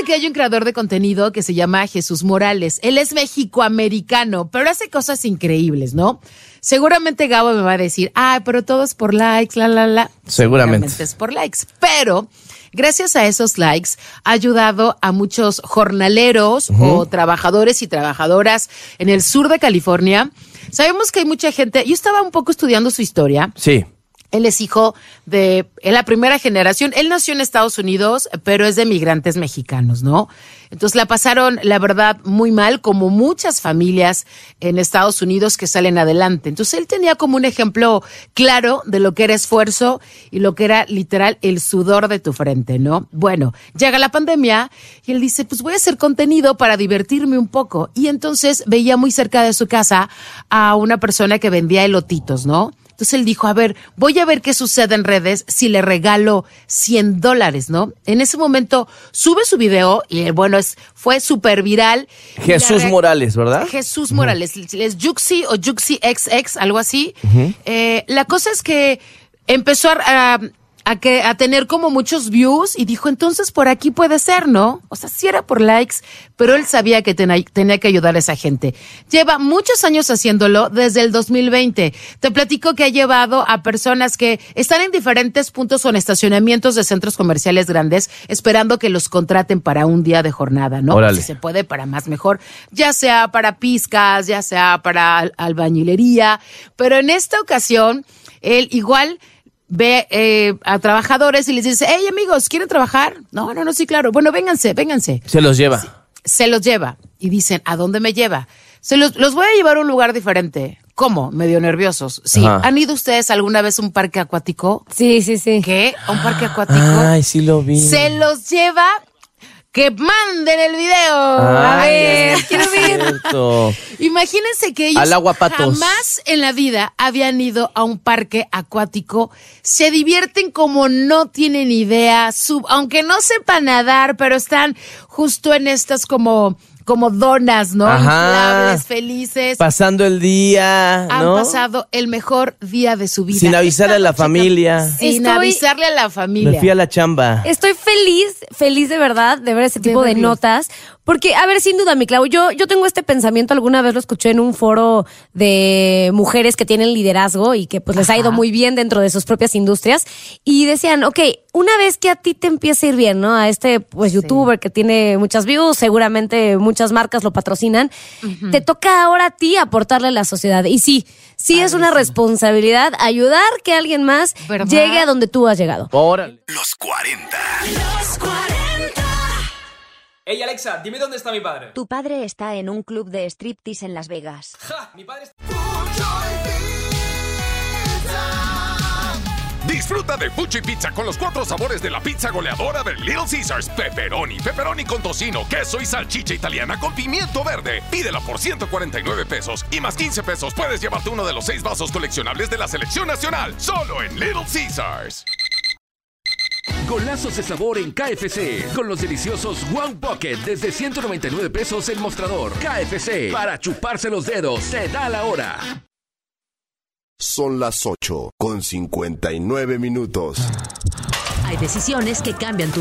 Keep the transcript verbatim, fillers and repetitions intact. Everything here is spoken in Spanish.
que hay un creador de contenido que se llama Jesús Morales. Él es mexicoamericano, pero hace cosas increíbles, ¿no? Seguramente Gabo me va a decir, ah, pero todo es por likes, la, la, la. Seguramente. Seguramente es por likes, pero gracias a esos likes ha ayudado a muchos jornaleros uh-huh. o trabajadores y trabajadoras en el sur de California. Sabemos que hay mucha gente, yo estaba un poco estudiando su historia. Sí. Él es hijo de en la primera generación. Él nació en Estados Unidos, pero es de migrantes mexicanos, ¿no? Entonces la pasaron, la verdad, muy mal, como muchas familias en Estados Unidos que salen adelante. Entonces él tenía como un ejemplo claro de lo que era esfuerzo y lo que era literal el sudor de tu frente, ¿no? Bueno, llega la pandemia y él dice, pues voy a hacer contenido para divertirme un poco. Y entonces veía muy cerca de su casa a una persona que vendía elotitos, ¿no? Entonces él dijo, a ver, voy a ver qué sucede en redes si le regalo cien dólares, ¿no? En ese momento sube su video y bueno, es, fue súper viral. Jesús re- Morales, ¿verdad? Jesús uh-huh. Morales, es Juxi o Juxi equis equis, algo así. Uh-huh. Eh, la cosa es que empezó a... a A, que, a tener como muchos views y dijo, entonces por aquí puede ser, ¿no? O sea, sí era por likes, pero él sabía que ten, tenía que ayudar a esa gente. Lleva muchos años haciéndolo desde el dos mil veinte. Te platico que ha llevado a personas que están en diferentes puntos o en estacionamientos de centros comerciales grandes esperando que los contraten para un día de jornada, ¿no? Órale. Si se puede, para más mejor. Ya sea para pizcas, ya sea para al- albañilería. Pero en esta ocasión, él igual... ve eh, a trabajadores y les dice, hey amigos, ¿quieren trabajar? No, no, no, sí, claro. Bueno, vénganse, vénganse. Se los lleva. Se, se los lleva. Y dicen, ¿a dónde me lleva? Se los, los voy a llevar a un lugar diferente. ¿Cómo? Medio nerviosos. Sí. Ajá. ¿Han ido ustedes alguna vez a un parque acuático? Sí, sí, sí. ¿Qué? ¿A un parque acuático? Ay, sí lo vi. Se los lleva... ¡Que manden el video! Ay, a ver, es quiero ver. cierto. Imagínense que ellos Al agua patos. jamás en la vida habían ido a un parque acuático. Se divierten como no tienen idea, sub, aunque no sepan nadar, pero están justo en estas como... como donas, ¿no? Ajá. Inflables, felices. Pasando el día, Han ¿no? pasado el mejor día de su vida. Sin avisarle a la Esta familia. chica, Sin Estoy- avisarle a la familia. Me fui a la chamba. Estoy feliz, feliz de verdad de ver ese tipo de, verlos. notas. Porque, a ver, sin duda, mi Clau, yo, yo tengo este pensamiento, alguna vez lo escuché en un foro de mujeres que tienen liderazgo y que pues les ha ido muy bien dentro de sus propias industrias. Y decían, ok, una vez que a ti te empieza a ir bien, ¿no? A este pues youtuber que tiene muchas views, seguramente muchas marcas lo patrocinan, uh-huh. te toca ahora a ti aportarle a la sociedad. Y sí, sí es una responsabilidad ayudar que alguien más ¿verdad? Llegue a donde tú has llegado. Órale. Los cuarenta. Los cuarenta. Hey Alexa, dime dónde está mi padre. Tu padre está en un club de striptease en Las Vegas. ¡Ja! Mi padre está... Disfruta de Fuchi Pizza con los cuatro sabores de la pizza goleadora de Little Caesars. Pepperoni, pepperoni con tocino, queso y salchicha italiana con pimiento verde. Pídela por ciento cuarenta y nueve pesos y más quince pesos puedes llevarte uno de los seis vasos coleccionables de la selección nacional. Solo en Little Caesars. Golazos de sabor en K F C. Con los deliciosos One Pocket desde ciento noventa y nueve pesos el mostrador. K F C. Para chuparse los dedos. Se da la hora. Son las ocho con cincuenta y nueve minutos. Hay decisiones que cambian tu